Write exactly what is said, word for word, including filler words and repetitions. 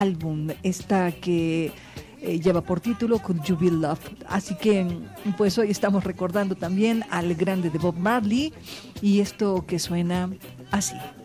álbum, esta que eh, lleva por título Could You Be Loved. Así que pues hoy estamos recordando también al grande de Bob Marley y esto que suena así.